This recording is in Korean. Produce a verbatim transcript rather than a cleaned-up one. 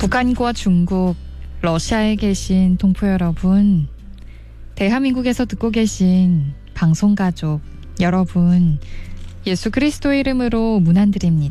북한과 중국, 러시아에 계신 동포 여러분, 대한민국에서 듣고 계신 방송가족 여러분, 예수 그리스도의 이름으로 문안드립니다.